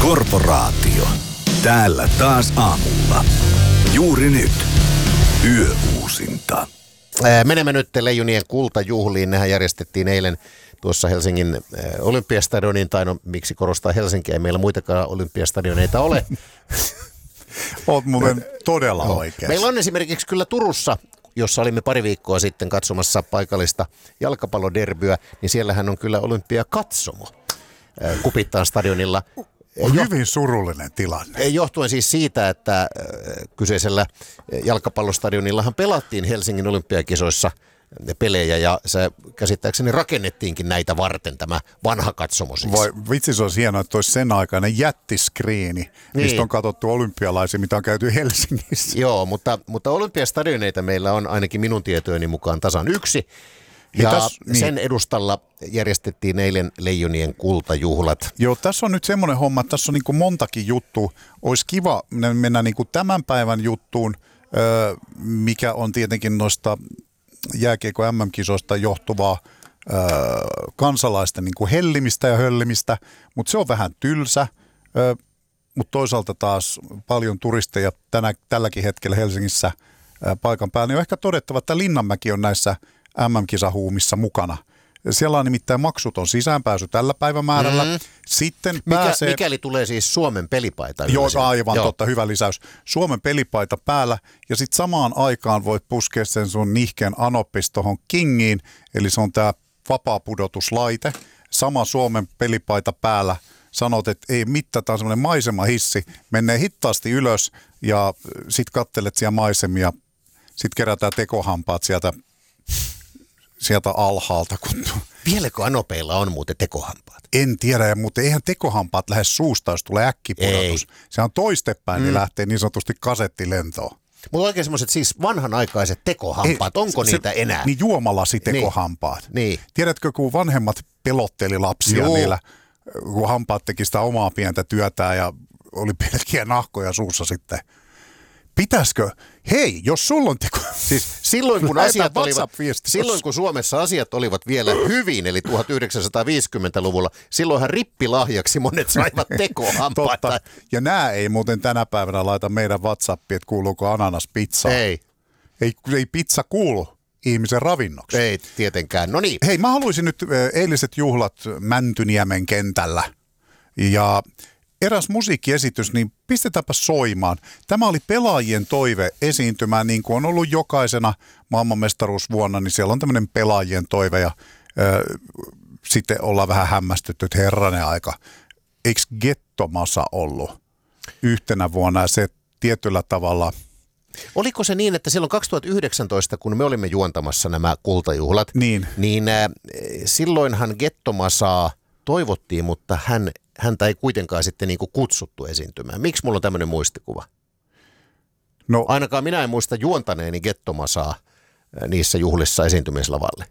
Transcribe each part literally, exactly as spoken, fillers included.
Korporaatio. Täällä taas aamulla. Juuri nyt. Yöuusinta. Menemme nyt Leijonien kultajuhliin. Nehän järjestettiin eilen tuossa Helsingin Olympiastadionin, tai no miksi korostaa Helsinkiä, ei meillä muitakaan Olympiastadioneita ole. Oot muuten todella no. oikeassa. Meillä on esimerkiksi kyllä Turussa, jossa olimme pari viikkoa sitten katsomassa paikallista jalkapalloderbyä, niin siellähän on kyllä Olympiakatsomo Kupittaan stadionilla. On hyvin surullinen tilanne. Johtuen siis siitä, että kyseisellä jalkapallostadionillahan pelattiin Helsingin olympiakisoissa pelejä, ja se käsittääkseni rakennettiinkin näitä varten, tämä vanha katsomo siis. Voi vitsi, se olisi hienoa, että olisi sen aikainen jättiskriini, niin. Mistä on katsottu olympialaisia, mitä on käyty Helsingissä. Joo, mutta, mutta olympiastadioneita meillä on ainakin minun tietojeni mukaan tasan yksi. Ja täs, niin. sen edustalla järjestettiin eilen Leijonien kultajuhlat. Joo, tässä on nyt semmoinen homma, että tässä on niin kuin montakin juttua. Olisi kiva mennä niin kuin tämän päivän juttuun, mikä on tietenkin noista jääkiekko M M-kisoista johtuvaa kansalaisten niin kuin hellimistä ja höllimistä, mutta se on vähän tylsä. Mutta toisaalta taas paljon turisteja tänä, tälläkin hetkellä Helsingissä paikan päällä. Niin on ehkä todettava, että Linnanmäki on näissä M M-kisahuumissa mukana. Siellä on nimittäin maksuton sisäänpääsy tällä päivämäärällä. Mm. Sitten Mikä, pääsee... Mikäli tulee siis Suomen pelipaita. Joo, aivan Joo. totta, hyvä lisäys. Suomen pelipaita päällä, ja sitten samaan aikaan voit puskea sen sun nihkeen anoppis tohon kingiin, eli se on tää vapaapudotuslaite. Sama Suomen pelipaita päällä. Sanot, että ei mitään, tämä on semmoinen maisemahissi. Menee hittaasti ylös, ja sit kattelet siellä maisemia. Sitten kerätään tekohampaat sieltä sieltä alhaalta. Kun... Vieläkö anopeilla on muuten tekohampaat? En tiedä, mutta eihän tekohampaat lähde suusta, jos tulee äkkipudotus. Ei. Se on toistepäin, mm. niin lähtee niin sanotusti kasettilentoon. Mutta oikein semmoiset siis vanhanaikaiset tekohampaat, ei, onko se, niitä enää? Niin juomalasi tekohampaat. Niin. Tiedätkö, kun vanhemmat pelotteli lapsia Juu. niillä, kun hampaat teki sitä omaa pientä työtään ja oli pelkkiä nahkoja suussa sitten. Pitäisikö? Hei, jos sulla on teko... Siis silloin kun, asiat olivat, silloin kun Suomessa asiat olivat vielä hyvin, eli tuhatyhdeksänsataaviisikymmentäluvulla, silloinhan rippilahjaksi monet saivat tekohampaita. Totta. Ja nämä ei muuten tänä päivänä laita meidän WhatsAppiin, että kuuluuko ananas pizzaa. Ei. Ei, ei pizza kuulu ihmisen ravinnoksi. Ei tietenkään. No niin. Hei, mä haluaisin nyt eiliset juhlat Mäntyniemen kentällä. Ja... eräs musiikkiesitys, niin pistetäänpä soimaan. Tämä oli pelaajien toive esiintymään, niin kuin on ollut jokaisena maailmanmestaruusvuonna, niin siellä on tämmöinen pelaajien toive, ja ö, sitten ollaan vähän hämmästytty, että herranen aika. Eikö Gettomasa ollut yhtenä vuonna, ja se tietyllä tavalla... Oliko se niin, että silloin kaksituhattayhdeksäntoista, kun me olimme juontamassa nämä kultajuhlat, niin, niin äh, silloinhan Gettomasaa toivottiin, mutta hän... häntä ei kuitenkaan sitten niin kuin kutsuttu esiintymään. Miksi mulla on tämmöinen muistikuva? No, ainakaan minä en muista juontaneeni Gettomasaa niissä juhlissa esiintymislavalle.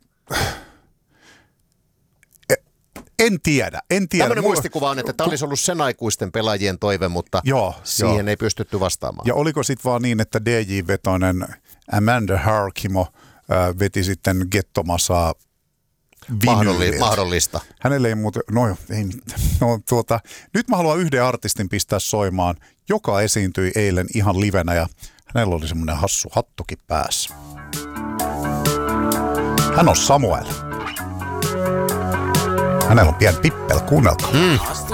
En tiedä, en tiedä. Tämmöinen muistikuva on, että tämä olisi ollut sen aikuisten pelaajien toive, mutta joo, siihen jo. ei pystytty vastaamaan. Ja oliko sitten vaan niin, että D J-vetoinen Amanda Harkimo äh, veti sitten Gettomasaa Mahdolli, mahdollista. Hänelle ei muuten, no ei mitään. No, tuota, nyt mä haluan yhden artistin pistää soimaan, joka esiintyi eilen ihan livenä, ja hänellä oli semmoinen hassu hattukin päässä. Hän on Samuel. Hänellä on pieni pippel, kuunnelkaa. Mm.